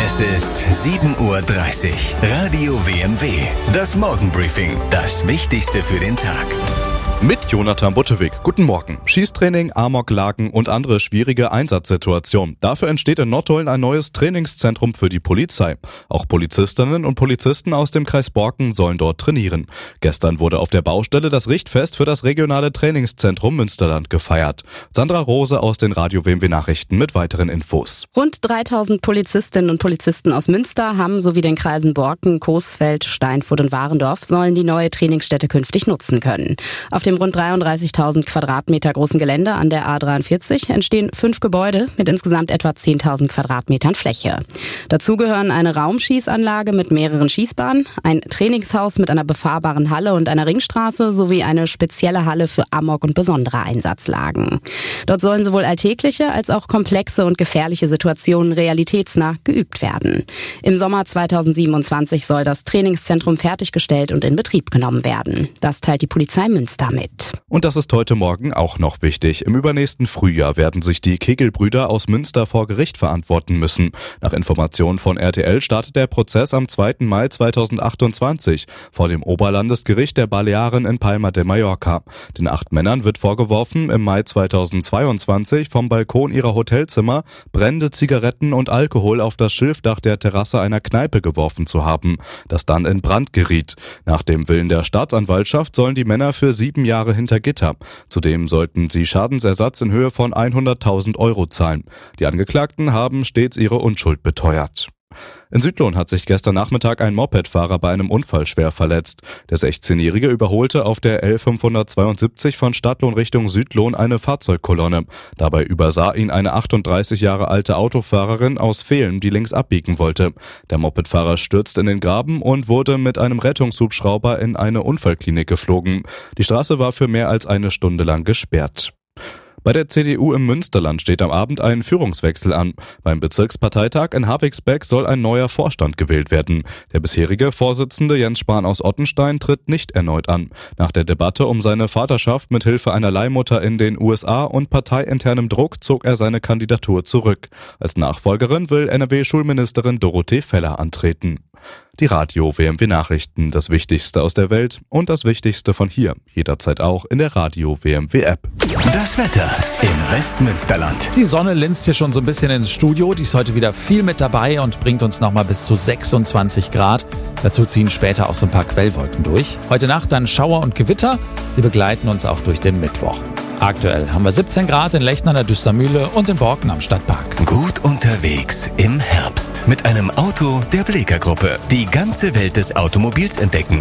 Es ist 7:30 Uhr. Radio WMW. Das Morgenbriefing. Das Wichtigste für den Tag. Mit Jonathan Buttewig. Guten Morgen. Schießtraining, Amoklagen und andere schwierige Einsatzsituationen. Dafür entsteht in Nottuln ein neues Trainingszentrum für die Polizei. Auch Polizistinnen und Polizisten aus dem Kreis Borken sollen dort trainieren. Gestern wurde auf der Baustelle das Richtfest für das regionale Trainingszentrum Münsterland gefeiert. Sandra Rose aus den Radio WMW Nachrichten mit weiteren Infos. Rund 3000 Polizistinnen und Polizisten aus Münster, Hamm sowie den Kreisen Borken, Coesfeld, Steinfurt und Warendorf sollen die neue Trainingsstätte künftig nutzen können. Auf dem rund 33.000 Quadratmeter großen Gelände an der A43 entstehen 5 Gebäude mit insgesamt etwa 10.000 Quadratmetern Fläche. Dazu gehören eine Raumschießanlage mit mehreren Schießbahnen, ein Trainingshaus mit einer befahrbaren Halle und einer Ringstraße sowie eine spezielle Halle für Amok- und besondere Einsatzlagen. Dort sollen sowohl alltägliche als auch komplexe und gefährliche Situationen realitätsnah geübt werden. Im Sommer 2027 soll das Trainingszentrum fertiggestellt und in Betrieb genommen werden. Das teilt die Polizei Münster mit. Und das ist heute Morgen auch noch wichtig. Im übernächsten Frühjahr werden sich die Kegelbrüder aus Münster vor Gericht verantworten müssen. Nach Informationen von RTL startet der Prozess am 2. Mai 2028 vor dem Oberlandesgericht der Balearen in Palma de Mallorca. Den 8 Männern wird vorgeworfen, im Mai 2022 vom Balkon ihrer Hotelzimmer brennende Zigaretten und Alkohol auf das Schilfdach der Terrasse einer Kneipe geworfen zu haben, das dann in Brand geriet. Nach dem Willen der Staatsanwaltschaft sollen die Männer für 7 Jahre hinter Gitter. Zudem sollten sie Schadensersatz in Höhe von 100.000 Euro zahlen. Die Angeklagten haben stets ihre Unschuld beteuert. In Südlohn hat sich gestern Nachmittag ein Mopedfahrer bei einem Unfall schwer verletzt. Der 16-Jährige überholte auf der L572 von Stadtlohn Richtung Südlohn eine Fahrzeugkolonne. Dabei übersah ihn eine 38 Jahre alte Autofahrerin aus Vehlen, die links abbiegen wollte. Der Mopedfahrer stürzte in den Graben und wurde mit einem Rettungshubschrauber in eine Unfallklinik geflogen. Die Straße war für mehr als eine Stunde lang gesperrt. Bei der CDU im Münsterland steht am Abend ein Führungswechsel an. Beim Bezirksparteitag in Havixbeck soll ein neuer Vorstand gewählt werden. Der bisherige Vorsitzende Jens Spahn aus Ottenstein tritt nicht erneut an. Nach der Debatte um seine Vaterschaft mit Hilfe einer Leihmutter in den USA und parteiinternem Druck zog er seine Kandidatur zurück. Als Nachfolgerin will NRW-Schulministerin Dorothee Feller antreten. Die Radio WMW Nachrichten, das Wichtigste aus der Welt und das Wichtigste von hier. Jederzeit auch in der Radio WMW App. Das Wetter im Westmünsterland. Die Sonne linst hier schon so ein bisschen ins Studio. Die ist heute wieder viel mit dabei und bringt uns nochmal bis zu 26 Grad. Dazu ziehen später auch so ein paar Quellwolken durch. Heute Nacht dann Schauer und Gewitter. Die begleiten uns auch durch den Mittwoch. Aktuell haben wir 17 Grad in Lechner an der Düstermühle und in Borken am Stadtpark. Gut unterwegs im Herbst mit einem Auto der Bleeker Gruppe. Die ganze Welt des Automobils entdecken.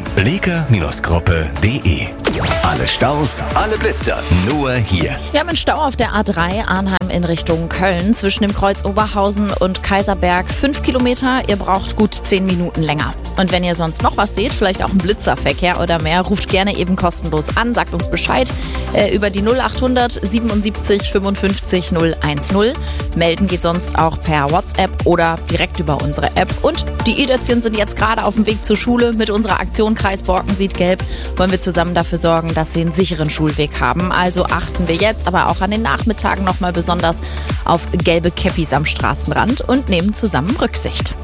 Bleeker-Gruppe.de. Alle Staus, alle Blitzer, nur hier. Wir haben einen Stau auf der A3 Arnheim in Richtung Köln zwischen dem Kreuz Oberhausen und Kaiserberg. 5 Kilometer, ihr braucht gut 10 Minuten länger. Und wenn ihr sonst noch was seht, vielleicht auch einen Blitzerverkehr oder mehr, ruft gerne eben kostenlos an, sagt uns Bescheid über die 0800 77 55 010. Melden geht sonst auch per WhatsApp oder direkt über unsere App. Und die Edätzchen sind jetzt gerade auf dem Weg zur Schule. Mit unserer Aktion Kreis Borken sieht gelb wollen wir zusammen dafür sorgen, dass sie einen sicheren Schulweg haben. Also achten wir jetzt, aber auch an den Nachmittagen nochmal besonders auf gelbe Käppis am Straßenrand und nehmen zusammen Rücksicht.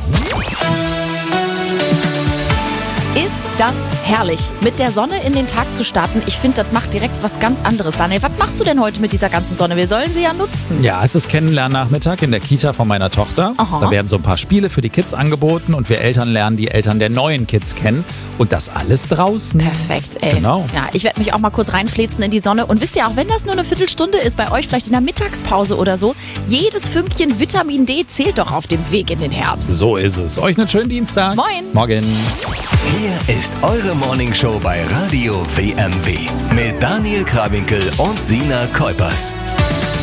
Ist das herrlich, mit der Sonne in den Tag zu starten. Ich finde, das macht direkt was ganz anderes. Daniel, was machst du denn heute mit dieser ganzen Sonne? Wir sollen sie ja nutzen. Ja, es ist Kennenlernnachmittag in der Kita von meiner Tochter. Aha. Da werden so ein paar Spiele für die Kids angeboten und wir Eltern lernen die Eltern der neuen Kids kennen. Und das alles draußen. Perfekt, ey. Genau. Ja, ich werde mich auch mal kurz reinfläzen in die Sonne. Und wisst ihr auch, wenn das nur eine Viertelstunde ist bei euch, vielleicht in der Mittagspause oder so, jedes Fünkchen Vitamin D zählt doch auf dem Weg in den Herbst. So ist es. Euch einen schönen Dienstag. Moin. Morgen. Hier ist eure Morningshow bei Radio WMW mit Daniel Krawinkel und Sina Kuipers.